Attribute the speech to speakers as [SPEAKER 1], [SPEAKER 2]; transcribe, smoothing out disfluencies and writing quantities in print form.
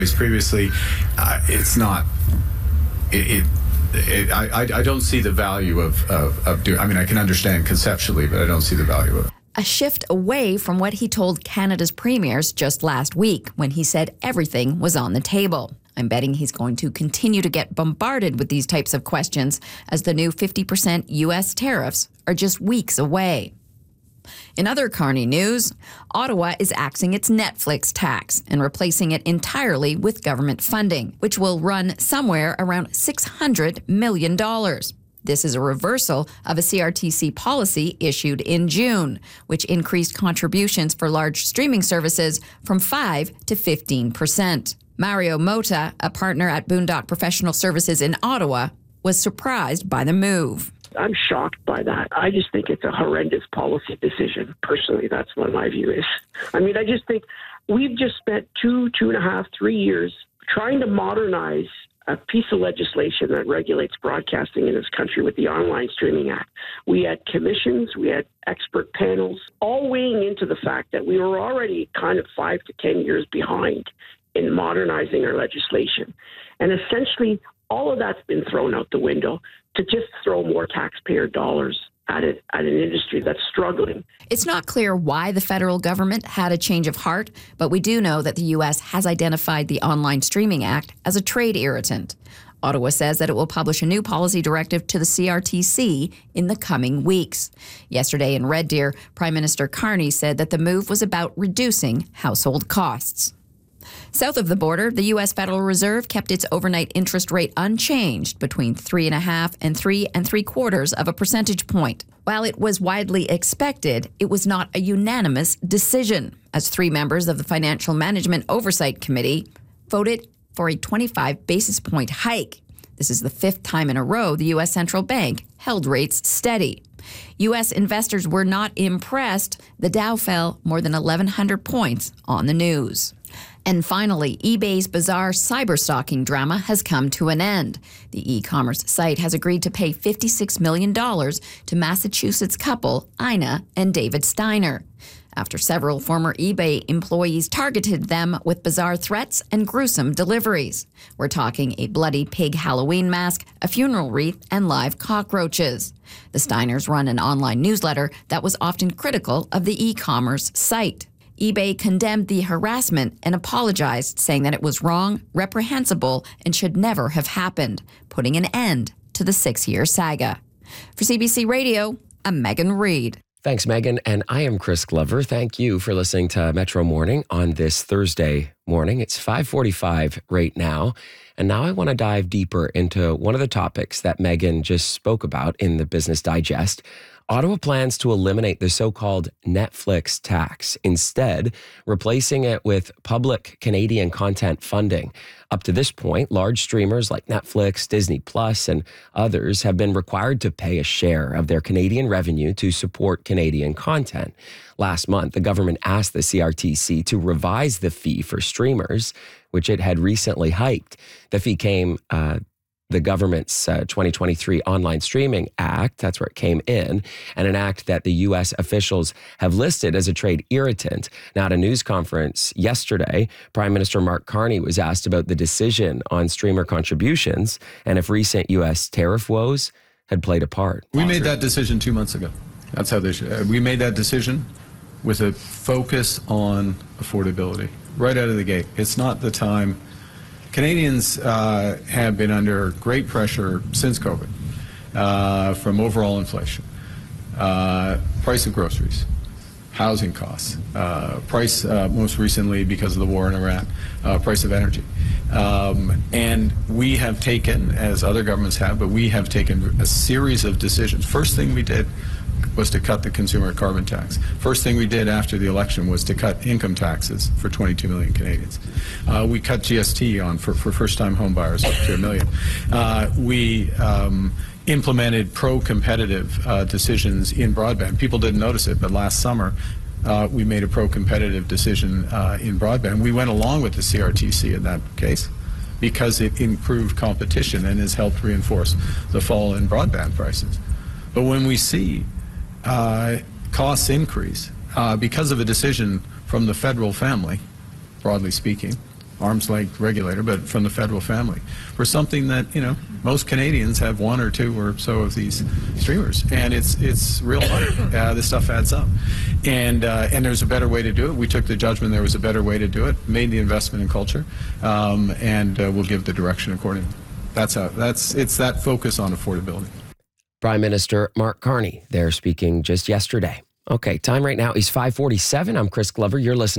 [SPEAKER 1] Previously, it's not. I don't see the value of doing. I mean, I can understand conceptually, but I don't see the value of it.
[SPEAKER 2] A shift away from what he told Canada's premiers just last week when he said everything was on the table. I'm betting he's going to continue to get bombarded with these types of questions as the new 50% U.S. tariffs are just weeks away. In other Carney news, Ottawa is axing its Netflix tax and replacing it entirely with government funding, which will run somewhere around $600 million. This is a reversal of a CRTC policy issued in June, which increased contributions for large streaming services from 5 to 15%. Mario Mota, a partner at Boondock Professional Services in Ottawa, was surprised by the move.
[SPEAKER 3] I'm shocked by that. I just think it's a horrendous policy decision. Personally, that's what my view is. I mean, I just think we've just spent 2.5, 3 years trying to modernize a piece of legislation that regulates broadcasting in this country with the Online Streaming Act. We had commissions, we had expert panels, all weighing into the fact that we were already kind of 5 to 10 years behind in modernizing our legislation. And essentially, all of that's been thrown out the window to just throw more taxpayer dollars at an industry that's struggling.
[SPEAKER 2] It's not clear why the federal government had a change of heart, but we do know that the U.S. has identified the Online Streaming Act as a trade irritant. Ottawa says that it will publish a new policy directive to the CRTC in the coming weeks. Yesterday in Red Deer, Prime Minister Carney said that the move was about reducing household costs. South of the border, the U.S. Federal Reserve kept its overnight interest rate unchanged between 3.5 and 3 3/4 of a percentage point. While it was widely expected, it was not a unanimous decision, as 3 members of the Financial Management Oversight Committee voted for a 25 basis point hike. This is the 5th time in a row the U.S. Central Bank held rates steady. U.S. investors were not impressed. The Dow fell more than 1,100 points on the news. And finally, eBay's bizarre cyberstalking drama has come to an end. The e-commerce site has agreed to pay $56 million to Massachusetts couple Ina and David Steiner, after several former eBay employees targeted them with bizarre threats and gruesome deliveries. We're talking a bloody pig Halloween mask, a funeral wreath, and live cockroaches. The Steiners run an online newsletter that was often critical of the e-commerce site. eBay condemned the harassment and apologized, saying that it was wrong, reprehensible, and should never have happened, putting an end to the 6-year saga. For CBC Radio, I'm Megan Reid.
[SPEAKER 4] Thanks, Megan. And I am Chris Glover. Thank you for listening to Metro Morning on this Thursday morning. It's 5:45 right now. And now I want to dive deeper into one of the topics that Megan just spoke about in the Business Digest. Ottawa plans to eliminate the so-called Netflix tax, instead replacing it with public Canadian content funding. Up to this point, large streamers like Netflix, Disney Plus, and others have been required to pay a share of their Canadian revenue to support Canadian content. Last month, the government asked the CRTC to revise the fee for streamers, which it had recently hiked. The fee came the government's 2023 Online Streaming Act, that's where it came in, and an act that the U.S. officials have listed as a trade irritant. Now, at a news conference yesterday, Prime Minister Mark Carney was asked about the decision on streamer contributions and if recent U.S. tariff woes had played a part.
[SPEAKER 1] We made that decision 2 months ago. That's how we made that decision with a focus on affordability right out of the gate. It's not the time. Canadians have been under great pressure since COVID from overall inflation, price of groceries, housing costs, price most recently because of the war in Iran, price of energy. And we have taken, as other governments have, but we have taken a series of decisions. First thing we did was to cut the consumer carbon tax. First thing we did after the election was to cut income taxes for 22 million Canadians. We cut GST on for first-time home buyers up to $1 million. We implemented pro-competitive decisions in broadband. People didn't notice it, but last summer we made a pro-competitive decision in broadband. We went along with the CRTC in that case because it improved competition and has helped reinforce the fall in broadband prices. But when we see costs increase because of a decision from the federal family, broadly speaking, arm's length regulator, but from the federal family, for something that, most Canadians have one or two or so of these streamers, and it's real money. This stuff adds up, and there's a better way to do it. We took the judgment there was a better way to do it, made the investment in culture, and we'll give the direction accordingly. It's that focus on affordability.
[SPEAKER 4] Prime Minister Mark Carney there speaking just yesterday. Okay, time right now is 5:47. I'm Chris Glover. You're listening